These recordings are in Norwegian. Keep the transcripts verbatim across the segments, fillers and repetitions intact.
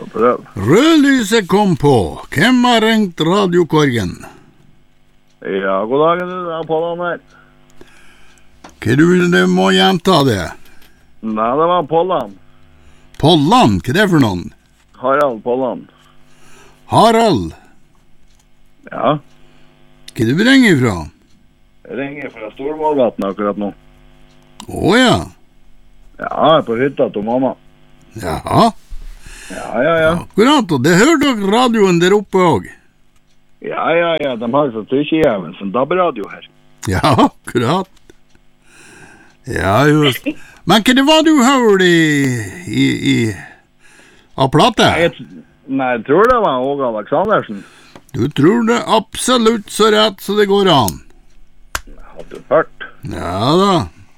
prøv. Rødlyset kom på. Hvem har ringt radiokorgen? Ja, god dag, du er på den her. Hva du, du må gjenta det? Nei, det var Pollan. Pollan? Hva er det for noen? Harald Pollan. Harald? Ja. Hva du ringer fra? Jeg ringer fra Stormålgaten akkurat nå. Åja. Ja, jeg er på hytta til mamma. Jaha. Ja, ja, ja. Akkurat, og det hører dere radioen der oppe også. Ja, ja, ja, de har så tykkjejæven som dabberadio her. Ja, akkurat. Ja, just. Men hva det var du hørte i, i, i av plate? Nei, jeg, nei, jeg tror det var Åge Aleksandersen. Du tror det absolutt så rett så det går an. Har du hørt? Ja da.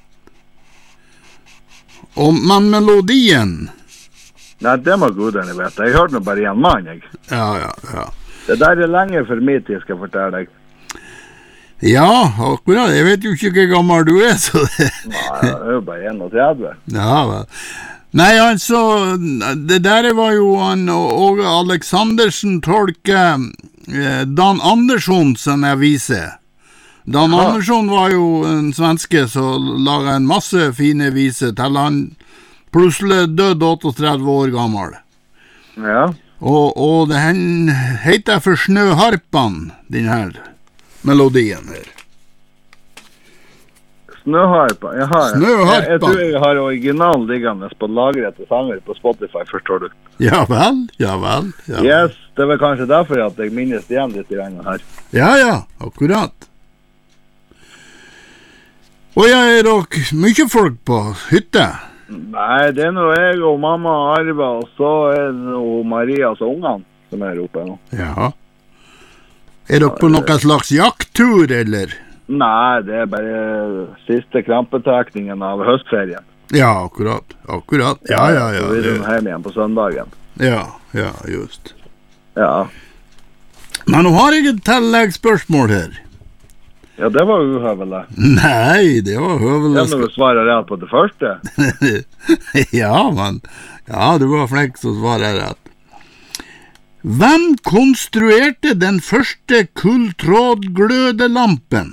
Og, men melodien? Nei, det må gudene vite. Jeg hørte nå bare en mann, jeg. Ja, ja, ja. Det der er lenge for min tid, skal jeg fortelle deg. Ja, akkurat. Jeg vet jo ikke hvor gammel du er, så det... Nei, det er jo bare enogtredve. Ja, vel. Nei, altså, det der var jo han Åge Aleksandersen tolke eh, Dan Andersson som jeg viser. Dan Ja. Andersson var jo en svenske som laget en masse fine viser til han plutselig døde trettioåtte år gammel. Ja. Og, og det hen heter for Snøharpan, den her melodien her. Snøharpa, jaha. ja. Snøharpa. Jeg, jeg tror jeg har originalen liggende på lagret til sanger på Spotify, forstår du. Ja vel, ja vel. Ja, Yes, det var kanskje derfor at jeg minnes igjen litt i regnet her. ja, ja, akkurat. Og jeg er dere mye folk på hytte. Nei, det er nå jeg og mamma Arva, og så er det nå Maria og ungene som er oppe nå. Ja. Er dere på noen slags jakttur, eller? Nei, det er bare siste krampetekningen av høstferien. Ja, akkurat, akkurat. Ja, ja, ja. Så vi er Ja, hjemme igjen på søndagen. ja, ja, just. Ja. Men nå har jeg et tilleggsspørsmål her. Ja, det var uhøvelig. Nei, det var Det høvelig. er når du svarer rett på det første. Ja, men ja, du var flink til å svare rett. Hvem konstruerte den første kulltrådglødelampen?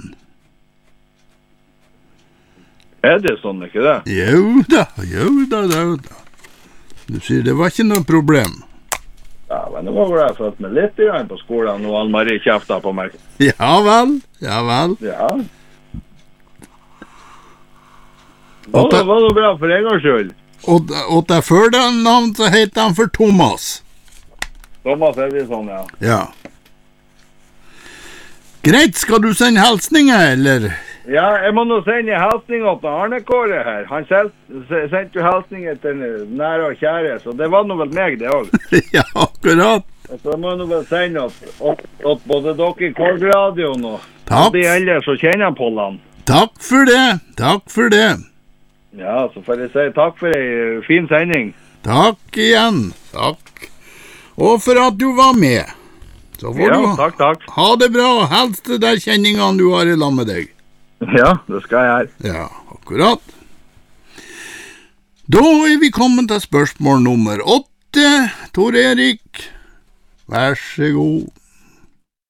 Er det sånn, ikke det? Jo da, jo da, jo da. Du sier det var ikke noe problem. Ja, men det var vel jeg følt meg litt igjen på skolen, og Ann-Marie kjeftet på meg. Ja vel, ja vel. Ja. Og det var noe bra for en gangs skyld. Og, og til førnavn så heter han for Thomas. Thomas Edison, ja. Ja. Greit, skal du sende hilsninger, eller? Ja, jeg må nå sende en hilsning til Arne Kåre her. Han selv, sendte jo hilsninger til nære og kjære, så det var nå vel meg det også. Ja, akkurat. Så jeg må nå vel sende til både dere i Korgradioen og Takk. de ellers som kjenner Pollan. Takk for det, takk for det. Ja, så får jeg si takk for en fin sending. Takk igjen, takk. Og for at du var med. Så får Ja, du takk, takk. ha det bra, og helst de der kjenningene du har i lag med deg. Ja, det skal jeg gjøre. Ja, akkurat. Da er vi kommet til spørsmål nummer åtte. Tor Erik, vær så god.